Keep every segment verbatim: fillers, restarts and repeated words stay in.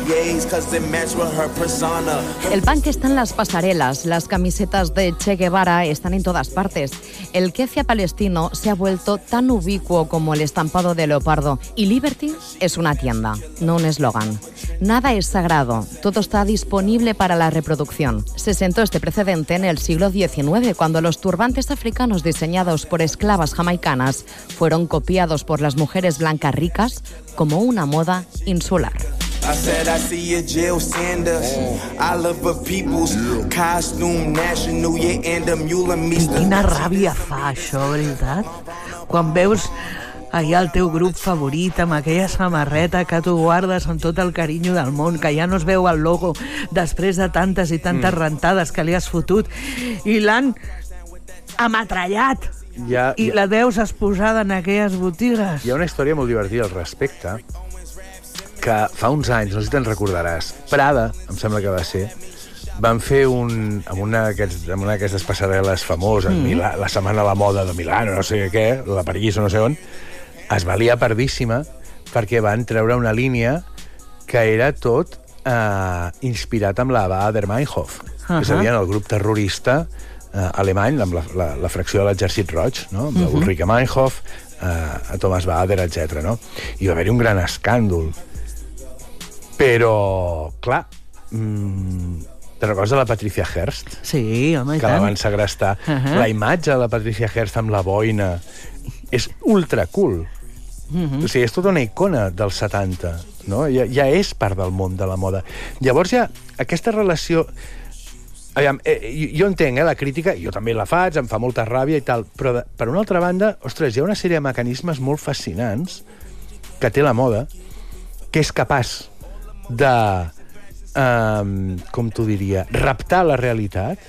El punk está en las pasarelas, las camisetas de Che Guevara están en todas partes. El quecia palestino se ha vuelto tan ubicuo como el estampado de leopardo. Y Liberty es una tienda, no un eslogan. Nada es sagrado, todo está disponible para la reproducción. Se sentó este precedente en el siglo diecinueve, cuando los turbantes africanos diseñados por esclavas jamaicanas fueron copiados por las mujeres blancas ricas como una moda insular. I said I see a Jill Sanders, Oliver Peoples, costume national, yeah, and a mule and me. Quina ràbia fa això, veritat? Quan veus allà el teu grup favorit amb aquella samarreta que tu guardes amb tot el carinyo del món, que ja no es veu el logo després de tantes i tantes mm. rentades que li has fotut, i l'han amatrallat. Ja, I ja. la veus exposada en aquelles botigues. Hi ha una història molt divertida al respecte, que fa uns anys, no sé si te'n recordaràs, Prada, em sembla que va ser, van fer un, amb una d'aquestes passarel·les famoses, mm. Milà, la Setmana de la Moda de Milà, no sé què, la París o no sé on, es va liar pardíssima perquè van treure una línia que era tot eh, inspirat amb la Baader-Meinhof, uh-huh. és a dir, en el grup terrorista eh, alemany, amb la, la, la fracció de l'Exèrcit Roig, no? amb uh-huh. Ulrike Meinhof, eh, a Thomas Baader, etcètera. No? I va haver-hi un gran escàndol. Però, clar, mmm, te recordes de la Patricia Hearst? Sí, home, i tant. Que la van segrestar. Uh-huh. La imatge de la Patricia Hearst amb la boina és ultra cool. Uh-huh. O sigui, és tota una icona dels setanta, no? Ja, ja és part del món de la moda. Llavors ja, aquesta relació... Aviam, eh, jo entenc, eh, la crítica, jo també la faig, em fa molta ràbia i tal, però de, per una altra banda, ostres, hi ha una sèrie de mecanismes molt fascinants que té la moda, que és capaç de, um, com t'ho diria, raptar la realitat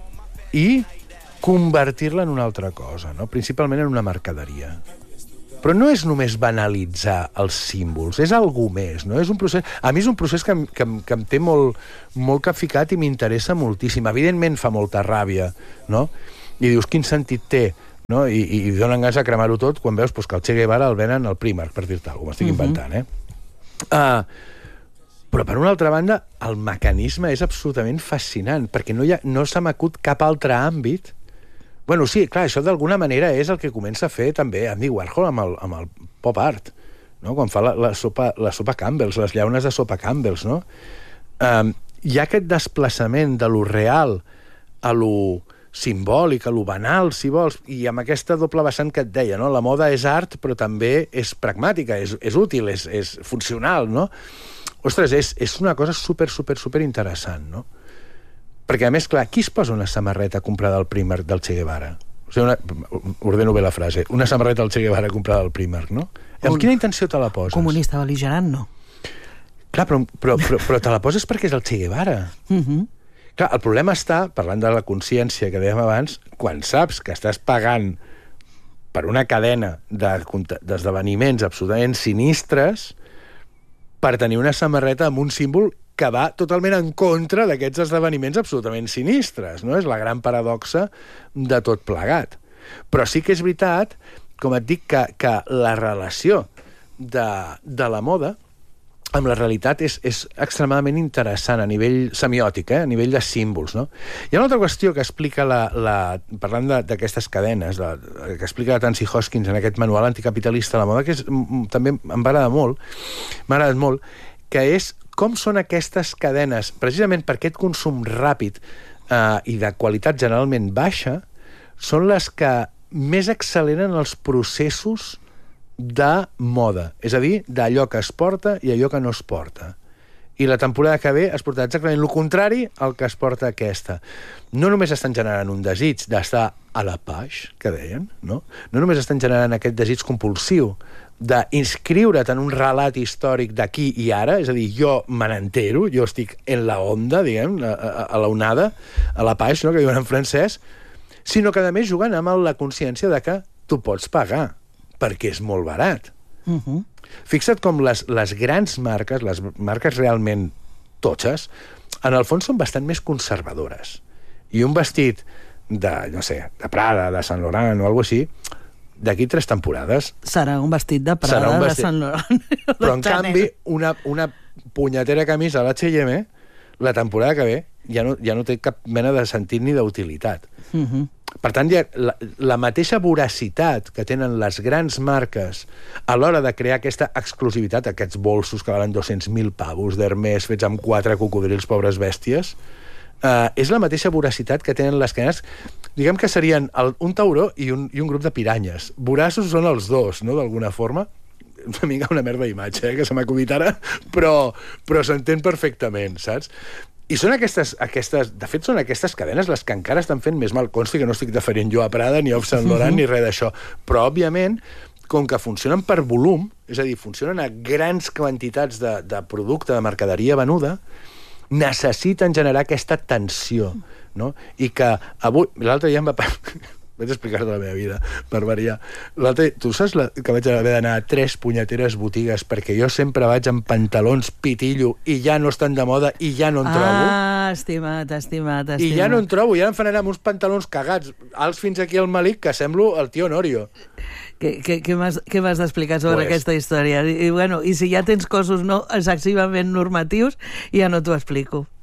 i convertir-la en una altra cosa, no? Principalment en una mercaderia. Però no és només banalitzar els símbols, és algú més, no? És un procés... A mi és un procés que, que, que em té molt, molt capficat i m'interessa moltíssim. Evidentment fa molta ràbia, no? I dius, quin sentit té? No? I, i donen ganes de cremar-ho tot quan veus pues, que el Che Guevara el venen al Primark, per dir-te alguna cosa, m'estic uh-huh. inventant, eh? Uh, però, per una altra banda, el mecanisme és absolutament fascinant, perquè no, hi ha, no se m'acut cap altre àmbit. Bueno, sí, clar, això d'alguna manera és el que comença a fer també Andy Warhol amb el, amb el pop art, no? Quan fa la, la, sopa, la sopa Campbell's, les llaunes de sopa Campbell's, no? Um, hi ha aquest desplaçament de lo real a lo simbòlic, a lo banal, si vols, i amb aquesta doble vessant que et deia, no? La moda és art, però també és pragmàtica, és, és útil, és, és funcional, no? Ostres, és, és una cosa super, super, super interessant, no? Perquè, a més, clar, qui es posa una samarreta comprada al Primark del Che Guevara? O sigui, una, ordeno bé la frase. Una samarreta del Che Guevara comprada al Primark, no? Amb Un... quina intenció te la poses? Comunista bel·ligerant, no? Clar, però, però, però, però te la poses perquè és el Che Guevara. Uh-huh. Clar, el problema està, parlant de la consciència que dèiem abans, quan saps que estàs pagant per una cadena d'esdeveniments absolutament sinistres per tenir una samarreta amb un símbol que va totalment en contra d'aquests esdeveniments absolutament sinistres, no? És la gran paradoxa de tot plegat. Però sí que és veritat, com et dic, que, que la relació de, de la moda amb la realitat és, és extremadament interessant a nivell semiòtic, eh? A nivell de símbols, no? Hi ha una altra qüestió que explica, la, la, parlant d'aquestes cadenes, la, que explica la Tansy Hoskins en aquest manual anticapitalista de la moda, que és, també em va agradar molt, m'ha agradat molt, que és com són aquestes cadenes, precisament per aquest consum ràpid eh, i de qualitat generalment baixa, són les que més acceleren els processos de moda, és a dir, d'allò que es porta i allò que no es porta. I la temporada que ve es portarà exactament el contrari al que es porta aquesta. No només estan generant un desig d'estar a la page, que deien, no? No només estan generant aquest desig compulsiu d'inscriure't en un relat històric d'aquí i ara, és a dir, jo me n'entero, jo estic en la onda, diguem, a, a, a la onada, a la page, no?, que diuen en francès, sinó que, a més, juguen amb la consciència de que tu pots pagar, perquè és molt barat. Uh-huh. Fixa't com les, les grans marques, les marques realment totxes, en el fons són bastant més conservadores. I un vestit de, no sé, de Prada, de Saint Laurent o alguna cosa així, d'aquí tres temporades... Serà un vestit de Prada, un vestit... de Sant Laurent. Però, en canvi, una, una punyetera camisa a l'H i ema, la temporada que ve, ja no, ja no té cap mena de sentit ni d'utilitat. Uh -huh. Per tant, ja, la, la mateixa voracitat que tenen les grans marques a l'hora de crear aquesta exclusivitat, aquests bolsos que valen dos-cents mil pavos d'Hermès fets amb quatre cocodrils, pobres bèsties, eh, és la mateixa voracitat que tenen les cadenes. Diguem que serien el, un tauró i un, i un grup de piranyes. Voraços són els dos, no?, d'alguna forma. Una mica una merda d'imatge, eh, que se m'ha acudit ara, però, però s'entén perfectament, saps? I són aquestes, aquestes... De fet, són aquestes cadenes les que encara estan fent més mal. Consti que no estic deferint jo a Prada, ni a Yves Saint Laurent, uh-huh. ni res d'això. Però, òbviament, com que funcionen per volum, és a dir, funcionen a grans quantitats de, de producte, de mercaderia venuda, necessiten generar aquesta tensió, no? I que avui... L'altre dia em va... Vaig explicar-te la meva vida, per variar. L'altre, tu saps la, que vaig haver d'anar a tres punyeteres botigues perquè jo sempre vaig amb pantalons pitillo i ja no estan de moda i ja no en trobo? Ah, estimat, estimat, estimat. I ja no en trobo, ja em fan anar amb uns pantalons cagats, alts fins aquí al malic, que semblo el tio Honorio. Què, què, què m'has d'explicar sobre pues... aquesta història? I, bueno, I si ja tens cossos no excessivament normatius, ja no t'ho explico.